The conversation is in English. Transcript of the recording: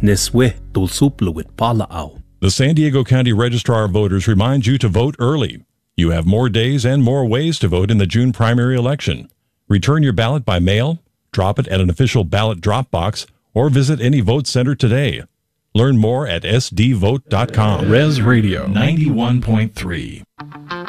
Neswe tulsupluwit palaaw. The San Diego County Registrar of Voters reminds you to vote early. You have more days and more ways to vote in the June primary election. Return your ballot by mail, drop it at an official ballot drop box, or visit any vote center today. Learn more at sdvote.com. Res Radio 91.3.